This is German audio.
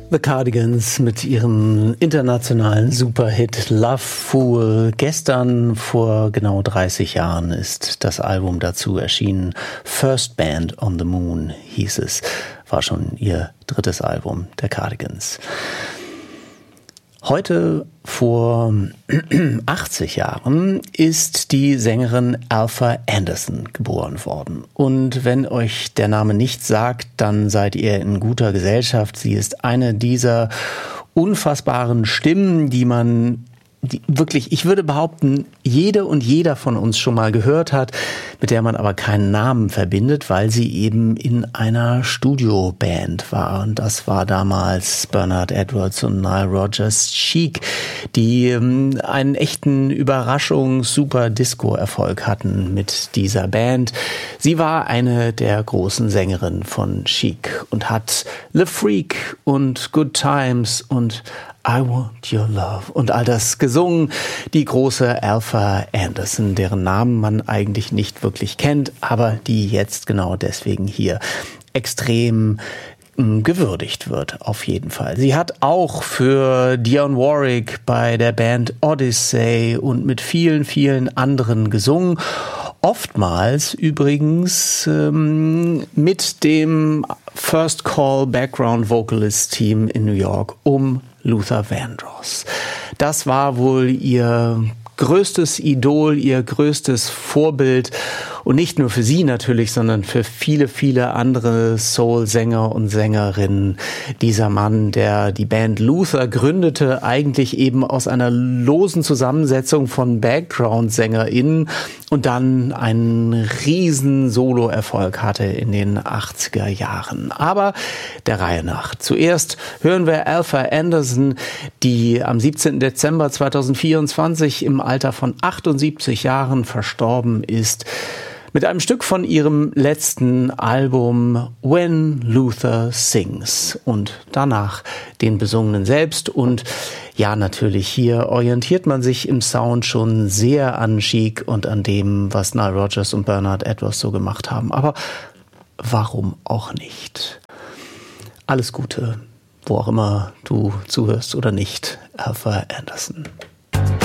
The Cardigans mit ihrem internationalen Superhit Love Fool. Gestern, vor genau 30 Jahren, ist das Album dazu erschienen. First Band on the Moon hieß es. War schon ihr drittes Album, der Cardigans. Heute, vor 80 Jahren, ist die Sängerin Alpha Anderson geboren worden. Und wenn euch der Name nichts sagt, dann seid ihr in guter Gesellschaft. Sie ist eine dieser unfassbaren Stimmen, die wirklich, ich würde behaupten, jede und jeder von uns schon mal gehört hat, mit der man aber keinen Namen verbindet, weil sie eben in einer Studioband war. Und das war damals Bernard Edwards und Nile Rodgers Chic, die einen echten Überraschungs-Super-Disco-Erfolg hatten mit dieser Band. Sie war eine der großen Sängerinnen von Chic und hat Le Freak und Good Times und I Want Your Love und all das gesungen. Die große Alpha Anderson, deren Namen man eigentlich nicht wirklich kennt, aber die jetzt genau deswegen hier extrem gewürdigt wird, auf jeden Fall. Sie hat auch für Dionne Warwick bei der Band Odyssey und mit vielen, vielen anderen gesungen. Oftmals übrigens mit dem First Call Background Vocalist Team in New York um Luther Vandross. Das war wohl ihr größtes Idol, ihr größtes Vorbild und nicht nur für sie natürlich, sondern für viele, viele andere Soul-Sänger und Sängerinnen. Dieser Mann, der die Band Luther gründete, eigentlich eben aus einer losen Zusammensetzung von Background-SängerInnen und dann einen riesen Solo-Erfolg hatte in den 80er Jahren. Aber der Reihe nach. Zuerst hören wir Alpha Anderson, die am 17. Dezember 2024 im Alter von 78 Jahren verstorben ist, mit einem Stück von ihrem letzten Album When Luther Sings und danach den Besungenen selbst. Und ja, natürlich, hier orientiert man sich im Sound schon sehr an Chic und an dem, was Nile Rodgers und Bernard Edwards so gemacht haben. Aber warum auch nicht? Alles Gute, wo auch immer du zuhörst oder nicht, Alpha Anderson.